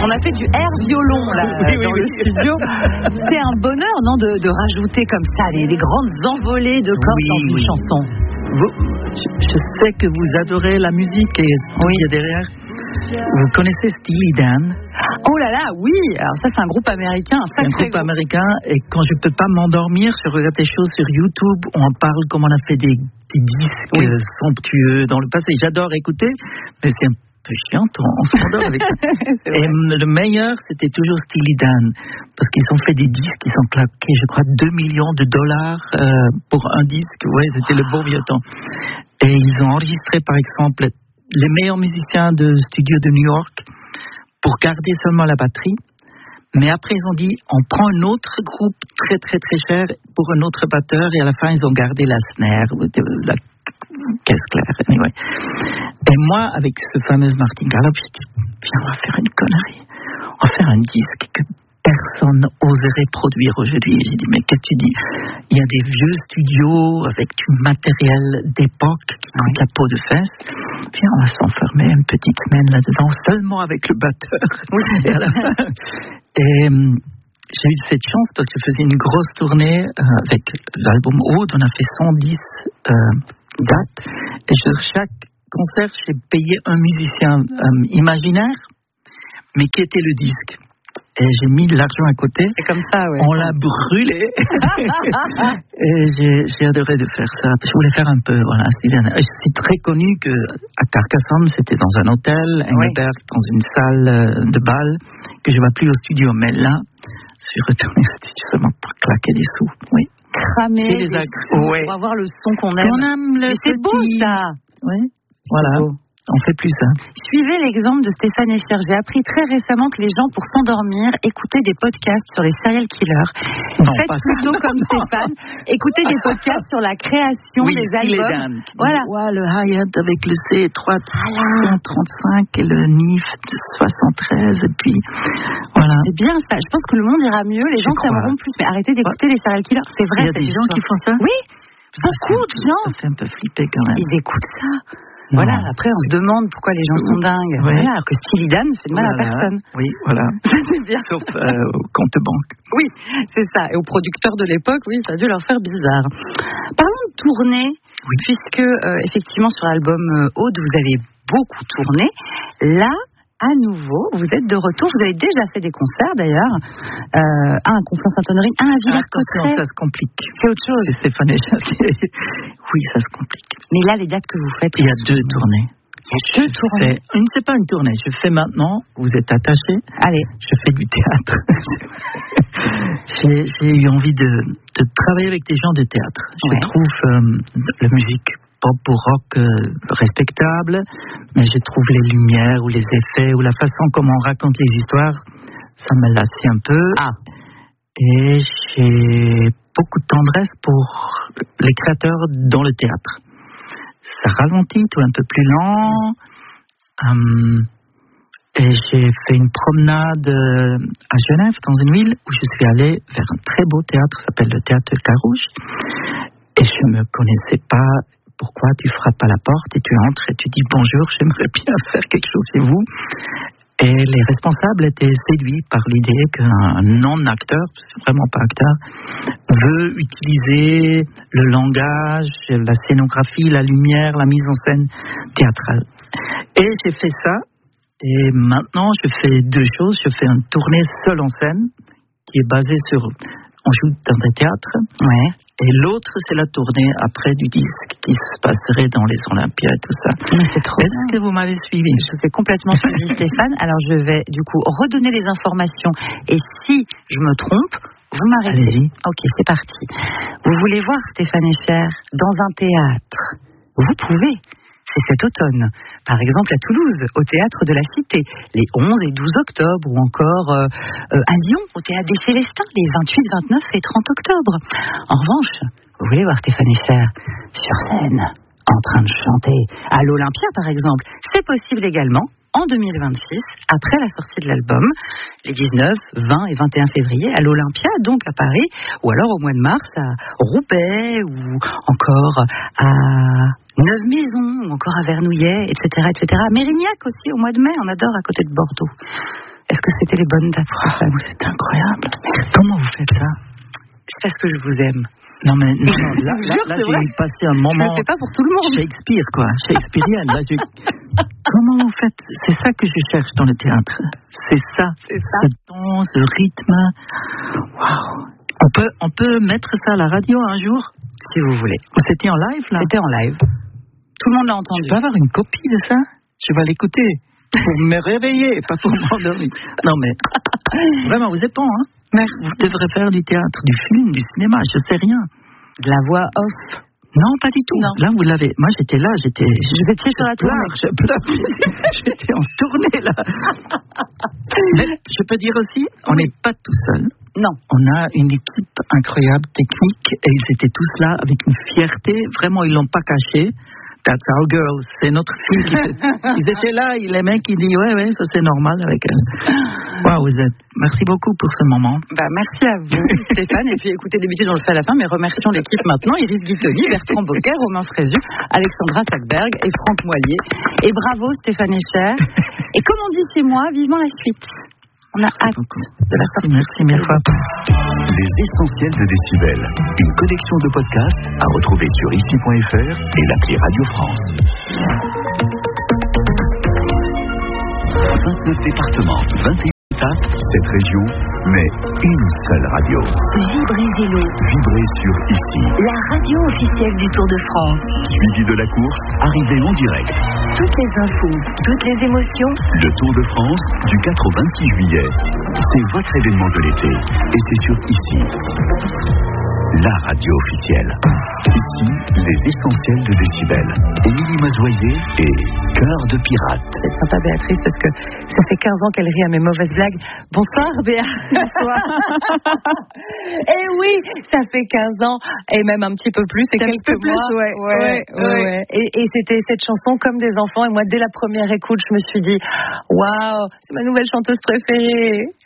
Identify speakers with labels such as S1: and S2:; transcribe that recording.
S1: On a fait du air violon là dans le studio. C'est un bonheur, non, de rajouter comme ça les grandes envolées de cordes dans une chanson.
S2: Je sais que vous adorez la musique et ce qu'il y a derrière. Vous connaissez Steely Dan?
S1: Oh là là, oui. Alors ça, c'est un groupe américain.
S2: C'est un groupe américain. Et quand je peux pas m'endormir, je regarde des choses sur YouTube. On en parle comme on a fait des disques somptueux dans le passé. J'adore écouter, mais c'est un peu chiant. On s'endort avec ça. Et le meilleur, c'était toujours Steely Dan, parce qu'ils ont fait des disques, ils ont claqué, je crois, $2 millions pour un disque. Ouais, c'était le bon vieux temps. Et ils ont enregistré, par exemple, les meilleurs musiciens de studio de New York pour garder seulement la batterie. Mais après, ils ont dit, on prend un autre groupe très, très, très cher pour un autre batteur. Et à la fin, ils ont gardé la snare, la caisse claire. Anyway. Et moi, avec ce fameux Martin Gallup, j'ai dit, viens, on va faire une connerie. On va faire un disque que personne oserait produire aujourd'hui. J'ai dit, mais qu'est-ce que tu dis? Il y a des vieux studios avec du matériel d'époque qui coûte la peau de fesse. Viens, on va s'enfermer une petite semaine là-dedans, seulement avec le batteur. Et à la fin, j'ai eu cette chance parce que je faisais une grosse tournée avec l'album Aude. On a fait 110 dates. Et sur chaque concert, j'ai payé un musicien imaginaire, mais qui était le disque. Et j'ai mis de l'argent à côté.
S1: C'est comme ça, ouais.
S2: On l'a brûlé. Et j'ai adoré de faire ça. Je voulais faire un peu, voilà. Je suis très connu que à Carcassonne, c'était dans un hôtel, Engelberg, dans une salle de bal, que je ne vais plus au studio. Mais là, je suis retourné au studio seulement pour claquer des sous. Oui.
S1: Cramer des sous pour avoir le son qu'on aime. C'est beau, ça.
S2: Oui. Voilà. On fait plus ça.
S1: Suivez l'exemple de Stéphane Escher. J'ai appris très récemment que les gens, pour s'endormir, écoutaient des podcasts sur les serial killers. Faites plutôt comme Stéphane. Écoutez des podcasts sur la création des albums.
S2: Voilà. Le hi-hat avec le C 335 et le NIF 73 et puis voilà.
S1: C'est bien ça. Je pense que le monde ira mieux. Les gens s'aimeront plus. Mais arrêtez d'écouter les serial killers. C'est vrai.
S2: Il y a des gens qui font ça.
S1: Oui. Beaucoup de gens.
S2: Ça fait un peu flipper quand même.
S1: Ils écoutent ça. Voilà, après on se demande pourquoi les gens sont dingues.
S2: Oui.
S1: Voilà, alors que Steely Dan ne fait de mal à personne.
S2: Oui, voilà.
S1: C'est bien.
S2: Sauf au compte banque.
S1: Oui, c'est ça. Et aux producteurs de l'époque, oui, ça a dû leur faire bizarre. Parlons de tournée, puisque effectivement sur l'album Aude, vous avez beaucoup tourné. Là, à nouveau, vous êtes de retour. Vous avez déjà fait des concerts d'ailleurs. Un à Conflans-Sainte-Honorine, un à Villers-Cotterêts.
S2: Attention, ça se complique.
S1: C'est autre chose.
S2: C'est Stéphane Escher. Oui, ça se complique.
S1: Mais là, les dates que vous faites...
S2: Il y a 2 tournées.
S1: Il y a 2 tournées.
S2: C'est pas une tournée. Je fais maintenant, vous êtes attachés.
S1: Allez.
S2: Je fais du théâtre. J'ai eu envie de travailler avec des gens de théâtre. Je trouve la musique pop ou rock respectable, mais je trouve les lumières ou les effets ou la façon comment on raconte les histoires, ça me lassie un peu. Et j'ai beaucoup de tendresse pour les créateurs dans le théâtre. Ça ralentit, tout un peu plus lent. Et j'ai fait une promenade à Genève, dans une ville où je suis allé vers un très beau théâtre, qui s'appelle le théâtre Carouge. Et je ne me connaissais pas. Pourquoi tu frappes à la porte et tu entres et tu dis bonjour, j'aimerais bien faire quelque chose chez vous. Et les responsables étaient séduits par l'idée qu'un non-acteur, vraiment pas acteur, veut utiliser le langage, la scénographie, la lumière, la mise en scène théâtrale. Et j'ai fait ça. Et maintenant, je fais 2 choses. Je fais une tournée seule en scène qui est basée sur... On joue dans des théâtres. Et l'autre, c'est la tournée après du disque qui se passerait dans les Olympiades et tout ça.
S1: Mais c'est trop
S2: Est-ce que vous m'avez suivi?
S1: Je vous ai complètement suivi, Stéphane. Alors, je vais du coup redonner les informations. Et si je me trompe, vous m'arrêtez.
S2: Allez-y.
S1: Ok, c'est parti. Vous voulez voir Stéphane Escher dans un théâtre? Vous pouvez. C'est cet automne. Par exemple, à Toulouse, au Théâtre de la Cité, les 11 et 12 octobre, ou encore à Lyon, au Théâtre des Célestins, les 28, 29 et 30 octobre. En revanche, vous voulez voir Stéphane Escher sur scène, en train de chanter, à l'Olympia par exemple. C'est possible également en 2026, après la sortie de l'album, les 19, 20 et 21 février, à l'Olympia, donc à Paris, ou alors au mois de mars à Roubaix, ou encore à Neuve-Maisons, ou encore à Vernouillet, etc., etc. À Mérignac aussi, au mois de mai, on adore, à côté de Bordeaux. Est-ce que c'était les bonnes dates.
S2: C'est incroyable. Comment vous faites ça?
S1: C'est parce que je vous aime.
S2: Non, mais là j'ai passé un moment.
S1: Je le fais pas pour tout le monde.
S2: Shakespeare, quoi. Shakespearienne. Comment vous faites? C'est ça que je cherche dans le théâtre. C'est ça. Ce ton, ce rythme. Waouh. On peut mettre ça à la radio un jour?
S1: Si vous voulez.
S2: C'était en live, là?
S1: C'était en live. Tout le monde l'a entendu.
S2: Je peux avoir une copie de ça? Je vais l'écouter. Pour me réveiller, pas pour m'endormir. Non, mais vraiment, vous êtes bon, hein? Vous devrez faire du théâtre, du film, du cinéma, je sais rien.
S1: De la voix off?
S2: Non, pas du tout. Non. Là, vous l'avez. Moi, j'étais là,
S1: Je étiez sur la toile.
S2: J'étais en tournée, là. Mais je peux dire aussi, on n'est pas tout seul.
S1: Non.
S2: On a une équipe incroyable, technique, et ils étaient tous là avec une fierté. Vraiment, ils l'ont pas caché. That's our girls, c'est notre fille. Ils étaient là, les mecs qui disent ouais, ça c'est normal avec elle. Waouh, vous êtes. Merci beaucoup pour ce moment.
S1: Merci à vous, Stéphane. Et puis écoutez, d'habitude on le fait à la fin, mais remercions l'équipe maintenant. Iris Guittoni, Bertrand Bocquet, Romain Fréjus, Alexandra Sackberg et Franck Moillier. Et bravo Stéphane Echer. Et comme on dit chez moi, vivement la suite. On a hâte de la sortie.
S2: Merci mille fois.
S3: Les essentiels de Décibel. Une collection de podcasts à retrouver sur ici.fr et l'appli Radio France. 29 départements, 21 états, 7 régions, mais une seule radio.
S4: Vibrez Vélo.
S3: Vibrez sur Ici.
S4: La radio officielle du Tour de France.
S3: Suivi de la course, arrivée en direct.
S4: Toutes les infos, toutes les émotions.
S3: Le Tour de France, du 4 au 26 juillet. C'est votre événement de l'été. Et c'est sur Ici. La radio officielle. Ici, les essentiels de Décibel. Émilie Mazoyer et Cœur de pirate.
S1: C'est sympa Béatrice parce que ça fait 15 ans qu'elle rit à mes mauvaises blagues. Bonsoir Béa. Bonsoir. Et oui, ça fait 15 ans et même un petit peu plus. Et quelques mois. Ouais. Et c'était cette chanson comme des enfants. Et moi, dès la première écoute, je me suis dit, waouh, c'est ma nouvelle chanteuse préférée.